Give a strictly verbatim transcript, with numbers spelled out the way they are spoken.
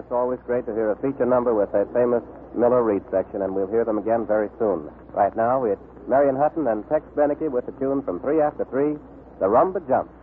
it's always great to hear a feature number with that famous Miller Reed section, and we'll hear them again very soon. Right now, it's Marion Hutton and Tex Beneke with the tune from Three After Three, The Rumba Jump.